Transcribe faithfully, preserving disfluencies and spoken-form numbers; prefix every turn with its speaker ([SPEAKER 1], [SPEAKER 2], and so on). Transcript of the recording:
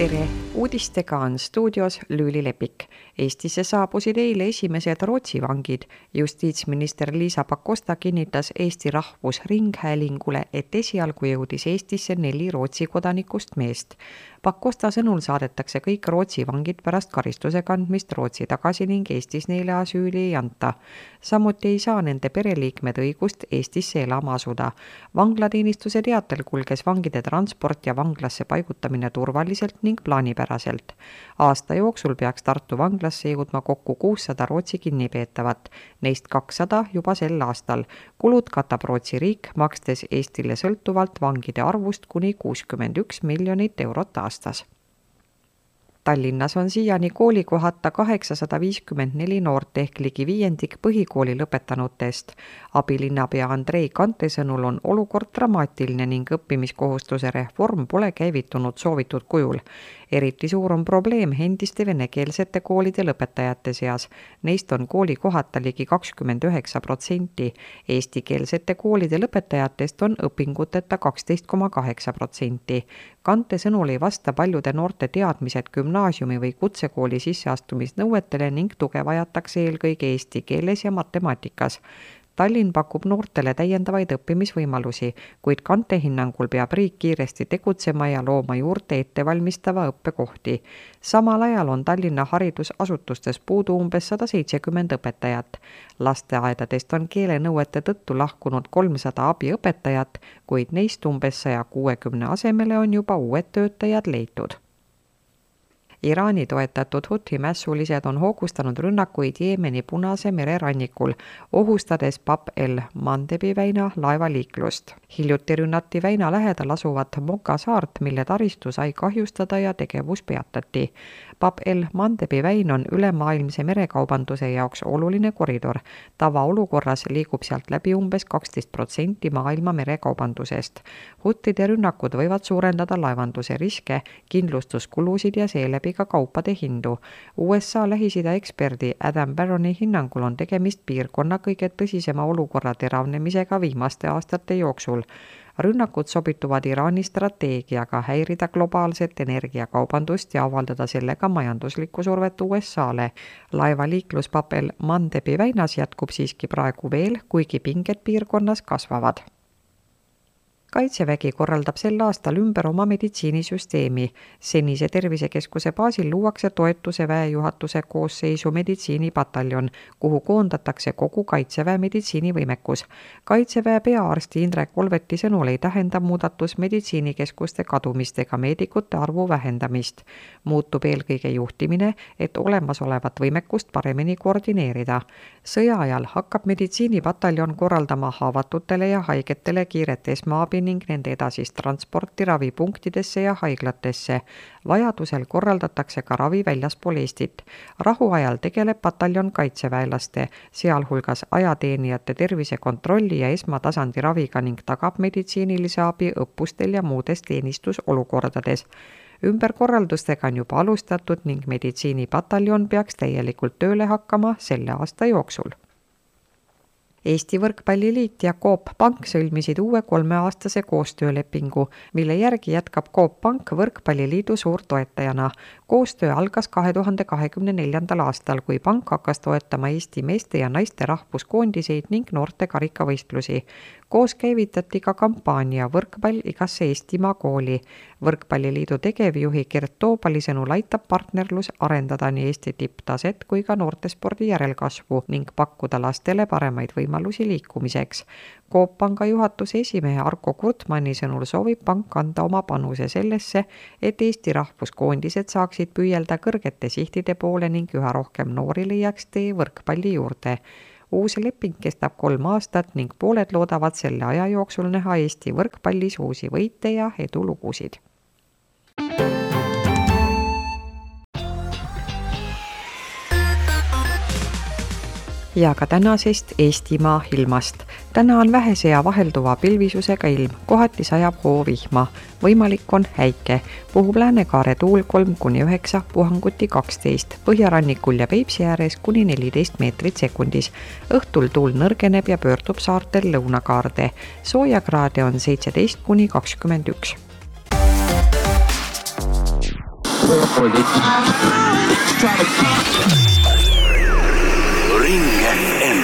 [SPEAKER 1] Tere! Uudistega on stuudios Lüüli Lepik. Eestisse saabusid eile esimesed Rootsi vangid. Justiitsminister Liisa Pakosta kinnitas Eesti Rahvusringhäälingule, et esialgu jõudis Eestisse neli Rootsi kodanikust meest. Pakosta sõnul saadetakse kõik Rootsi vangid pärast karistuse kandmist Rootsi tagasi ning Eestis neile asüüli ei anta. Samuti ei saa nende pereliikmed õigust Eestisse elama asuda. Vanglateenistuse teatel kulges vangide transport ja vanglasse paigutamine turvaliselt ning plaanipäraselt. Aasta jooksul peaks Tartu vanglasse jõudma kokku kuussada Rootsi kinnipeetavat, neist kakssada juba sel aastal. Kulud katab Rootsi riik, makstes Eestile sõltuvalt vangide arvust kuni kuuskümmend üks miljonit eurot aastas. Tallinnas on siiani koolikohata kaheksasada viiskümmend neli noort ehk ligi viiendik põhikooli lõpetanutest. Abilinnapea Andrei Kante sõnul on olukord dramaatiline ning õppimiskohustuse reform pole käivitunud soovitud kujul. Eriti suur on probleem endiste venekeelsete koolide lõpetajate seas. Neist on koolikohata ligi kakskümmend üheksa protsenti. Eestikeelsete koolide lõpetajatest on õpinguteta kaksteist koma kaheksa protsenti. Kante sõnul ei vasta paljude noorte teadmised gümnaasiumi või kutsekooli sisseastumisnõuetele ning tuge vajatakse eelkõige eesti keeles ja matemaatikas. Tallinn pakub noortele täiendavaid õppimisvõimalusi, kuid Kante hinnangul peab riik kiiresti tegutsema ja looma juurde ettevalmistava õppekohti. Samal ajal on Tallinna haridusasutustes puudu umbes sada seitsekümmend õpetajat. Lasteaedadest on keelenõuete tõttu lahkunud kolmsada abiõpetajat, kuid neist umbes saja kuuekümne asemele on juba uued töötajad leitud. Iraani toetatud Huthi mässulised on hoogustanud rünnakuid Jeemeni Punase mere rannikul, ohustades Bab el-Mandebi väina laevaliiklust. Hiljuti rünnati väina lähedal asuvat Moka saart, mille taristu sai kahjustada ja tegevus peatati. Bab el-Mandebi väin on ülemaailmse merekaubanduse jaoks oluline koridor. Tavaolukorras liigub sealt läbi umbes kaksteist protsenti maailma merekaubandusest. Huttide rünnakud võivad suurendada laevanduse riske, kindlustuskulusid ja seeläbi ka kaupade hindu. U S A Lähis-Ida eksperdi Adam Barroni hinnangul on tegemist piirkonna kõige tõsisema olukorra teravnemisega viimaste aastate jooksul. Rünnakud sobituvad Iraani strateegiaga häirida globaalset energiakaubandust ja avaldada sellega majanduslikku survet U S A-le. Laevaliiklus Bab el-Mandebi väinas jätkub siiski praegu veel, kuigi pinged piirkonnas kasvavad. Kaitsevägi korraldab sel aastal ümber oma meditsiinisüsteemi. Senise tervisekeskuse baasil luuakse toetuse väejuhatuse koosseisu meditsiinipataljon, kuhu koondatakse kogu Kaitseväe meditsiinivõimekus. Kaitseväe peaarsti Indrek Olveti sõnul ei tähenda muudatus meditsiinikeskuste kadumist ega meedikute arvu vähendamist. Muutub eelkõige juhtimine, et olemasolevat võimekust paremini koordineerida. Sõja ajal hakkab meditsiinipataljon korraldama haavatutele ja haigetele kiiret esmaabi ning nende edasist transporti ravipunktidesse ja haiglatesse. Vajadusel korraldatakse ka ravi väljaspool Eestit. Rahuajal tegeleb pataljon kaitseväelaste, sealhulgas ajateenijate tervisekontrolli ja esmatasandi raviga ning tagab meditsiinilise abi õppustel ja muudes teenistusolukordades. Ümberkorraldustega on juba alustatud ning meditsiinipataljon peaks täielikult tööle hakkama selle aasta jooksul. Eesti Võrkpalliliit ja Coop Pank sõlmisid uue kolmeaastase koostöölepingu, mille järgi jätkab Coop Pank Võrkpalliliidu suurtoetajana. Koostöö algas kahe tuhande kahekümne neljandal aastal, kui pank hakkas toetama Eesti meeste ja naiste rahvuskoondiseid ning noorte karikavõistlusi. Koos käivitati ka kampaania Võrkpall igasse Eestimaa kooli. Võrkpalliliidu tegevjuhi Gert Toobali sõnul aitab partnerlus arendada nii Eesti tipptaset kui ka noortespordi järelkasvu ning pakkuda lastele paremaid võimalusi liikumiseks. Coop Panga juhatuse esimehe Arko Kurtmanni sõnul soovib pank anda oma panuse sellesse, et Eesti rahvuskoondised saaksid püüelda kõrgete sihtide poole ning üha rohkem noori leiaks tee võrkpalli juurde. Uus leping kestab kolm aastat ning pooled loodavad selle aja jooksul näha Eesti võrkpallis uusi võite ja edulugusid. Ja ka tänasest Eestimaa ilmast. Täna on vähese ja vahelduva pilvisusega ilm, kohati sajab hoovihma. Võimalik on häike. Puhub Läänekaare tuul kolm kuni üheksa, puhanguti kaksteist, põhjarannikul ja Peipsi ääres kuni neliteist meetrit sekundis. Õhtul tuul nõrgeneb ja pöördub saartel lõunakaarde. Soojakraade on seitseteist kuni kakskümmend üks.
[SPEAKER 2] for the